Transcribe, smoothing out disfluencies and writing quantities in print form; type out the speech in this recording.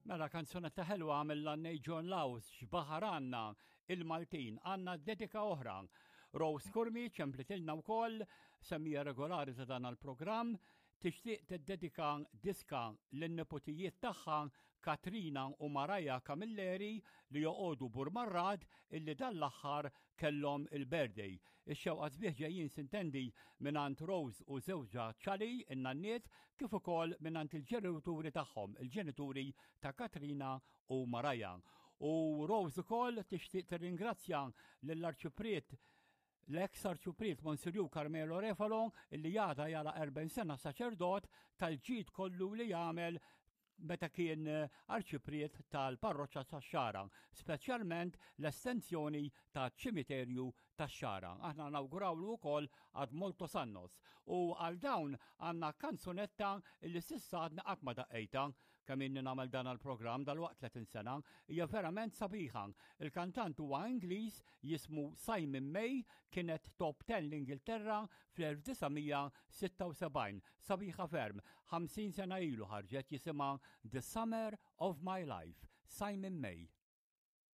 Mela kanzunetta ħelwa għamilla John Laws x'baħar għandna il-Maltin għandna dedika oħra. Rose Kurmi ċemplitilna wkoll semmija regolari ta' dan il-programm tixtieq tiddedika diska lin-nepotijiet tagħha Katrina u Maraja Camilleri li joqogħdu burmarrad illi dan l-aħħar kellhom il-birthday. Ix-xewqa sbieħ ġejjin sintendi mingħand Rose u żewġa Charlie in-nanniet kif ukoll mingħand il-ġenituri tagħhom, il-ġenituri ta' Katrina u Maraja. U Rose ukoll tixtieq tirringrazzja lill-Arċipriet l-ex arċipriet Monsirju Carmelo Refalo illi jagħda jala 40 sena saċerdot tal-ġid kollu li jagħmel meta kien arċipriet tal-parroċċa tax-Xara, speċjalment l-estensjoni taċ-ċimiterju tax-Xara. Aħna nawgurawlu wkoll għad moltos annos. U għal dawn għandna kanzunetta li s'issa għadna qatt ma daqqejta kemm inni nagħmel dan il-programm dal-waqt 30 sena, hija verament sabiħa. Il-kantant huwa Ingliż jismu Simon May, kienet top 10 l-Ingilterra fl-1976. Sabiħa ferm, 50 sena ilu ħarġet jisimha The Summer of My Life, Simon May.